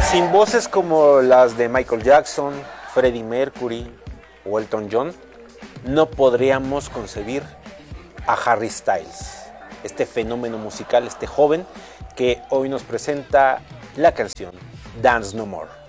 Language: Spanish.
Sin voces como las de Michael Jackson, Freddie Mercury o Elton John, no podríamos concebir a Harry Styles, este fenómeno musical, este joven que hoy nos presenta la canción Dance No More.